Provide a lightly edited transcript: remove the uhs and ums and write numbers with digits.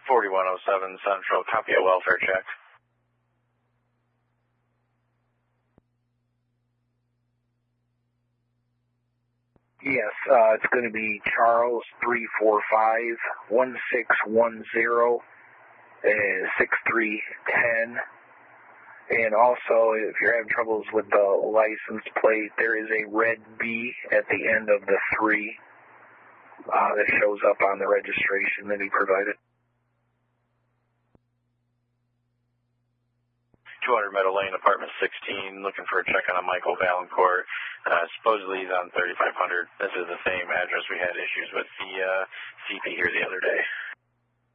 4107 Central, copy a welfare check. Yes, it's going to be Charles 345-1610 and 6310. And also, if you're having troubles with the license plate, there is a red B at the end of the 3 that shows up on the registration that he provided. 200 Meadow Lane, apartment 16, looking for a check on a Michael Valancourt. Supposedly he's on 3500. This is the same address we had issues with the CP here the other day.